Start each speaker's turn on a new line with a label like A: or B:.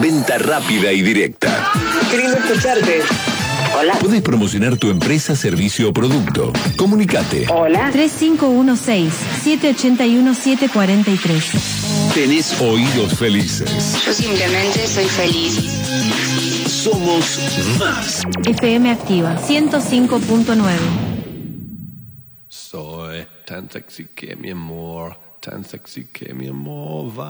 A: Venta rápida y directa.
B: Qué lindo escucharte. Hola.
A: Podés promocionar tu empresa, servicio o producto. Comunicate.
B: Hola.
C: 3516-781-743.
A: Tenés oídos felices.
D: Yo simplemente soy feliz.
A: Somos más.
C: FM Activa 105.9.
E: Soy tan sexy que mi amor, tan sexy que mi amor va.